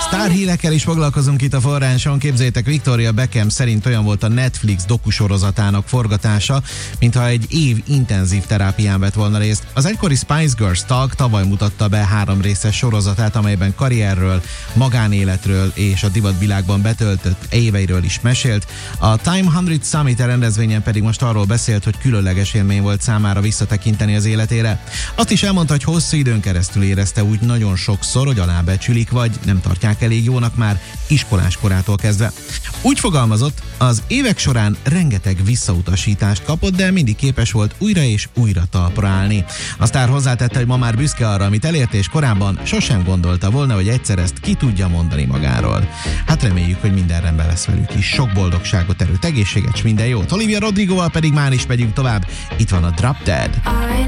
Sztárhírekkel is foglalkozunk itt a Forráson. Képzeljétek, Victoria Beckham szerint olyan volt a Netflix dokusorozatának forgatása, mintha egy év intenzív terápián vett volna részt. Az egykori Spice Girls tag tavaly mutatta be 3 részes sorozatát, amelyben karrierről, magánéletről és a divatvilágban betöltött éveiről is mesélt. A Time 100 Summit rendezvényen pedig most arról beszélt, hogy különleges élmény volt számára visszatekinteni az életére. Azt is elmondta, hogy hosszú időn keresztül érezte úgy nagyon sokszor, hogy alábecsülik, vagy nem tartják elég jónak már iskolás korától kezdve. Úgy fogalmazott, az évek során rengeteg visszautasítást kapott, de mindig képes volt újra és újra talpra állni. A sztár hozzátette, hogy ma már büszke arra, amit elért, és korábban sosem gondolta volna, hogy egyszer ezt ki tudja mondani magáról. Hát reméljük, hogy minden rendben lesz velük is. Sok boldogságot, erőt, egészséget, s minden jót. Olivia Rodrigoval pedig már is megyünk tovább. Itt van a Drop Dead.